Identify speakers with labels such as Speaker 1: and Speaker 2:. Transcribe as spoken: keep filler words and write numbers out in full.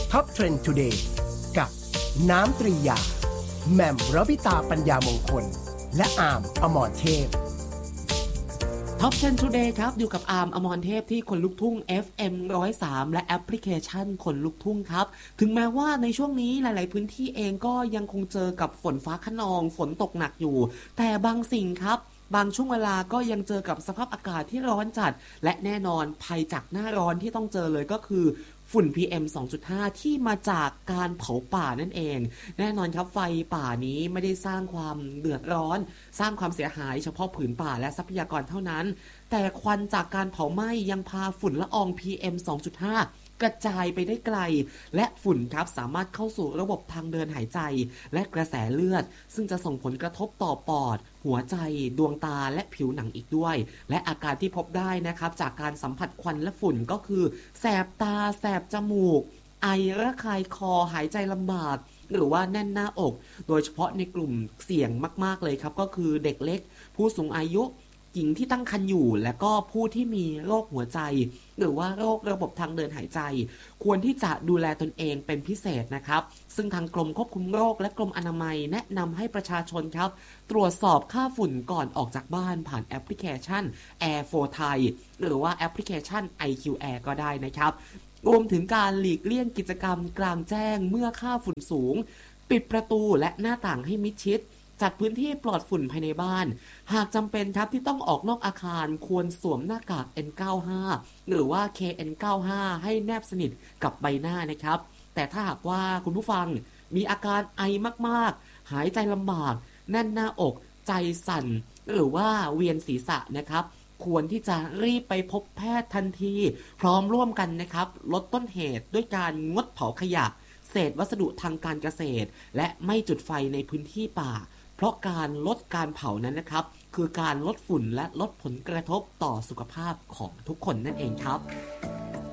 Speaker 1: Top Trend Today กับน้ำตรียาแหม่มรวิตาปัญญามงคลและอาร์มอมรเทพ
Speaker 2: Top เท็น Today ครับอยู่กับอาร์มอมรเทพที่คนลุกทุ่ง เอฟ เอ็ม หนึ่งศูนย์สาม และแอปพลิเคชันคนลุกทุ่งครับถึงแม้ว่าในช่วงนี้หลายๆพื้นที่เองก็ยังคงเจอกับฝนฟ้าคะนองฝนตกหนักอยู่แต่บางสิ่งครับบางช่วงเวลาก็ยังเจอกับสภาพอากาศที่ร้อนจัดและแน่นอนภัยจากหน้าร้อนที่ต้องเจอเลยก็คือฝุ่น พี เอ็ม สองจุดห้า ที่มาจากการเผาป่านั่นเองแน่นอนครับไฟป่านี้ไม่ได้สร้างความเดือดร้อนสร้างความเสียหายเฉพาะผืนป่าและทรัพยากรเท่านั้นแต่ควันจากการเผาไหม้ยังพาฝุ่นละออง พี เอ็ม สองจุดห้า กระจายไปได้ไกลและฝุ่นครับสามารถเข้าสู่ระบบทางเดินหายใจและกระแสเลือดซึ่งจะส่งผลกระทบต่อปอดหัวใจดวงตาและผิวหนังอีกด้วยและอาการที่พบได้นะครับจากการสัมผัสควันและฝุ่นก็คือแสบตาแสบจมูกไอระคายคอหายใจลำบากหรือว่าแน่นหน้าอกโดยเฉพาะในกลุ่มเสี่ยงมากๆเลยครับก็คือเด็กเล็กผู้สูงอายุหญิงที่ตั้งครรภ์อยู่และก็ผู้ที่มีโรคหัวใจหรือว่าโรคระบบทางเดินหายใจควรที่จะดูแลตนเองเป็นพิเศษนะครับซึ่งทางกรมควบคุมโรคและกรมอนามัยแนะนำให้ประชาชนครับตรวจสอบค่าฝุ่นก่อนออกจากบ้านผ่านแอปพลิเคชัน Air for Thai หรือว่าแอปพลิเคชัน ไอ คิว Air ก็ได้นะครับรวมถึงการหลีกเลี่ยงกิจกรรมกลางแจ้งเมื่อค่าฝุ่นสูงปิดประตูและหน้าต่างให้มิดชิดจัดพื้นที่ปลอดฝุ่นภายในบ้านหากจำเป็นครับที่ต้องออกนอกอาคารควรสวมหน้ากาก เอ็น เก้าสิบห้า หรือว่า เค เอ็น เก้าสิบห้า ให้แนบสนิทกับใบหน้านะครับแต่ถ้าหากว่าคุณผู้ฟังมีอาการไอมากๆหายใจลำบากแน่นหน้าอกใจสั่นหรือว่าเวียนศีรษะนะครับควรที่จะรีบไปพบแพทย์ทันทีพร้อมร่วมกันนะครับลดต้นเหตุด้วยการงดเผาขยะเศษวัสดุทางการเกษตรและไม่จุดไฟในพื้นที่ป่าเพราะการลดการเผานั้นนะครับคือการลดฝุ่นและลดผลกระทบต่อสุขภาพของทุกคนนั่นเองครับ